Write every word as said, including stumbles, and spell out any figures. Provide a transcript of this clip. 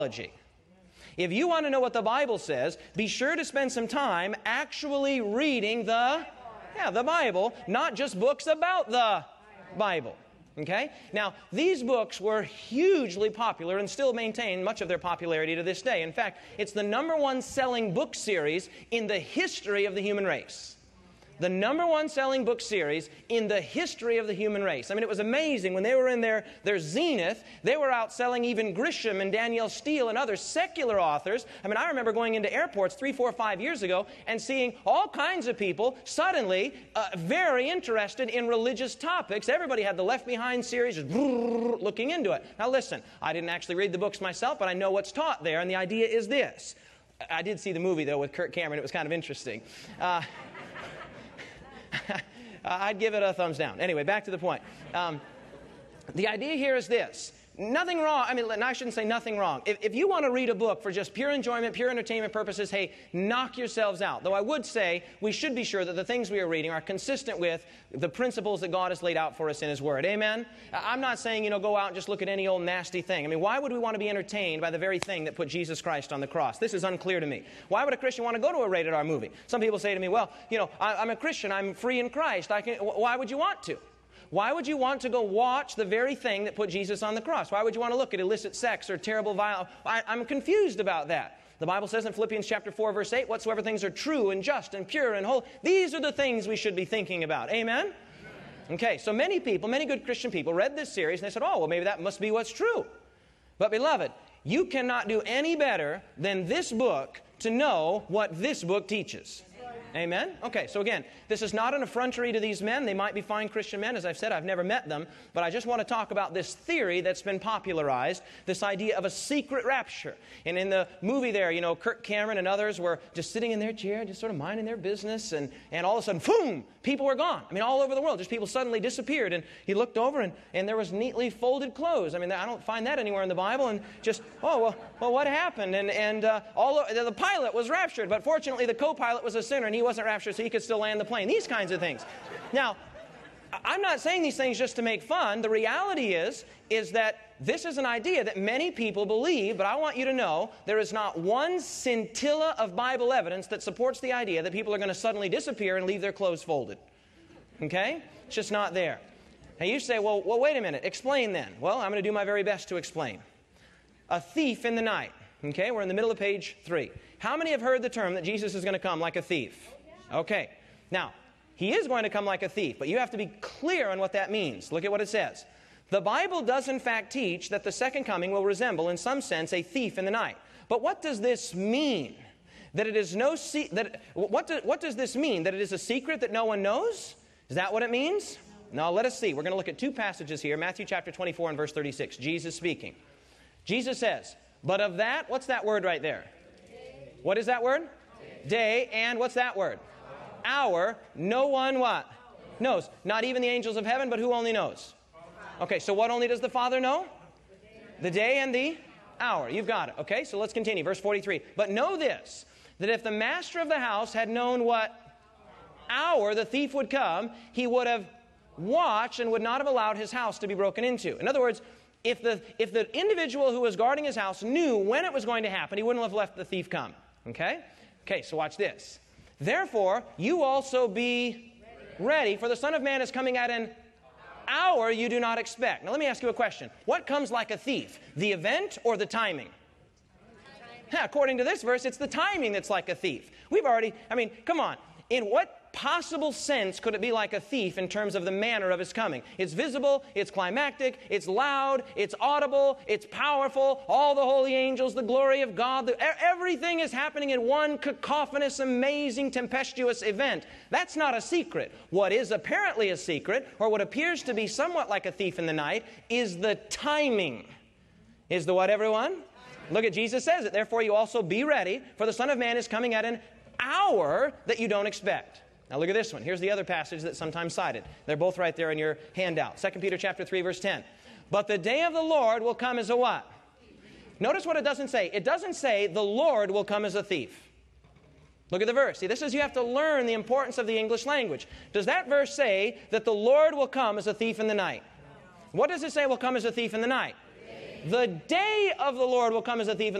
If you want to know what the Bible says, be sure to spend some time actually reading the, yeah, the Bible, not just books about the Bible. Okay? Now, these books were hugely popular and still maintain much of their popularity to this day. In fact, it's the number one selling book series in the history of the human race. The number one selling book series in the history of the human race. I mean, it was amazing. When they were in their, their zenith, they were outselling even Grisham and Danielle Steele and other secular authors. I mean, I remember going into airports three, four, five years ago and seeing all kinds of people suddenly uh, very interested in religious topics. Everybody had the Left Behind series just looking into it. Now listen, I didn't actually read the books myself, but I know what's taught there, and the idea is this. I did see the movie, though, with Kirk Cameron. It was kind of interesting. Uh, I'd give it a thumbs down. Anyway, back to the point. Um, the idea here is this. Nothing wrong. I mean, I shouldn't say nothing wrong. If, if you want to read a book for just pure enjoyment, pure entertainment purposes, hey, knock yourselves out. Though I would say we should be sure that the things we are reading are consistent with the principles that God has laid out for us in His Word. Amen? I'm not saying, you know, go out and just look at any old nasty thing. I mean, why would we want to be entertained by the very thing that put Jesus Christ on the cross? This is unclear to me. Why would a Christian want to go to a rated R movie? Some people say to me, well, you know, I, I'm a Christian. I'm free in Christ. I can. Why would you want to? Why would you want to go watch the very thing that put Jesus on the cross? Why would you want to look at illicit sex or terrible violence? I'm confused about that. The Bible says in Philippians chapter four, verse eight, whatsoever things are true and just and pure and holy, these are the things we should be thinking about. Amen? Okay, so many people, many good Christian people read this series and they said, oh, well, maybe that must be what's true. But beloved, you cannot do any better than this book to know what this book teaches. Amen? Okay, so again, this is not an effrontery to these men. They might be fine Christian men. As I've said, I've never met them. But I just want to talk about this theory that's been popularized, this idea of a secret rapture. And in the movie there, you know, Kirk Cameron and others were just sitting in their chair, just sort of minding their business. And, and all of a sudden, boom, people were gone. I mean, all over the world, just people suddenly disappeared. And he looked over and, and there was neatly folded clothes. I mean, I don't find that anywhere in the Bible. And just, oh, well, well what happened? And, and uh, all the pilot was raptured. But fortunately, the co-pilot was a sinner and he He wasn't raptured, so he could still land the plane. These kinds of things. Now, I'm not saying these things just to make fun. The reality is, is that this is an idea that many people believe, but I want you to know there is not one scintilla of Bible evidence that supports the idea that people are going to suddenly disappear and leave their clothes folded. Okay? It's just not there. Now you say, well, well, wait a minute. Explain then. Well, I'm going to do my very best to explain. A thief in the night. Okay, we're in the middle of page three. How many have heard the term that Jesus is going to come like a thief? Okay, now, He is going to come like a thief, but you have to be clear on what that means. Look at what it says. The Bible does in fact teach that the second coming will resemble, in some sense, a thief in the night. But what does this mean? That it is no se- that what, do, what does this mean? That it is a secret that no one knows? Is that what it means? No, let us see. We're going to look at two passages here. Matthew chapter twenty-four and verse thirty-six. Jesus speaking. Jesus says, but of that, what's that word right there? Day. What is that word? Day. Day, and what's that word? Hour. Hour. No one what? Knows. Not even the angels of heaven, but who only knows? Okay, so what only does the Father know? The day and the hour. You've got it. Okay, so let's continue. Verse forty-three. But know this, that if the master of the house had known what hour the thief would come, he would have watched and would not have allowed his house to be broken into. In other words, If the, if the individual who was guarding his house knew when it was going to happen, he wouldn't have let the thief come. Okay? Okay, so watch this. Therefore, you also be ready, for the Son of Man is coming at an hour you do not expect. Now let me ask you a question. What comes like a thief? The event or the timing? Yeah, according to this verse, it's the timing that's like a thief. We've already, I mean, come on. In what possible sense could it be like a thief in terms of the manner of his coming? It's visible, it's climactic, it's loud, it's audible, it's powerful, all the holy angels, the glory of God, the, everything is happening in one cacophonous, amazing, tempestuous event. That's not a secret. What is apparently a secret, or what appears to be somewhat like a thief in the night, is the timing. Is the what, everyone? Look at Jesus says it. Therefore you also be ready, for the Son of Man is coming at an hour that you don't expect. Now look at this one. Here's the other passage that's sometimes cited. They're both right there in your handout. Second Peter chapter three, verse ten. But the day of the Lord will come as a what? Notice what it doesn't say. It doesn't say the Lord will come as a thief. Look at the verse. See, this is, you have to learn the importance of the English language. Does that verse say that the Lord will come as a thief in the night? What does it say will come as a thief in the night? The day of the Lord will come as a thief.